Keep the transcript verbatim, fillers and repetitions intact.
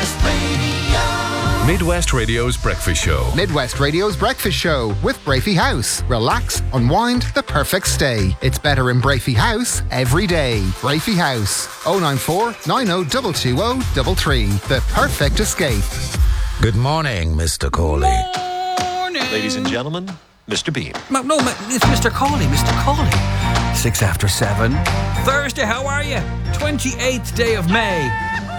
Midwest Radio's Breakfast Show. Midwest Radio's Breakfast Show with Brafey House. Relax, unwind, the perfect stay. It's better in Brafey House every day. Brafey House. oh nine four, nine oh two two oh three three. The perfect escape. Good morning, Mister Cawley. Morning. Ladies and gentlemen, Mister Bean. No, no, it's Mister Cawley, Mister Cawley. Six after seven. Thursday, how are you? twenty-eighth day of May.